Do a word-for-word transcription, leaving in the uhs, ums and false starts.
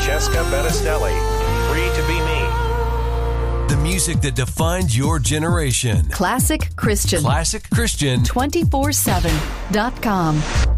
Francesca Bettistelli. Free to be me. The music that defined your generation. Classic Christian. Classic Christian. two four seven dot com.